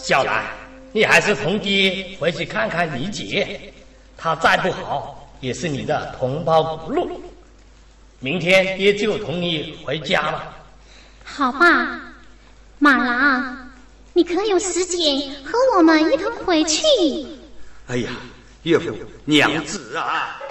小兰，你还是同爹回去看看你姐，她再不好也是你的同胞骨肉。明天爹就同你回家了。 好吧，马郎，你可有时间和我们一同回去？ 哎呀，岳父娘子啊！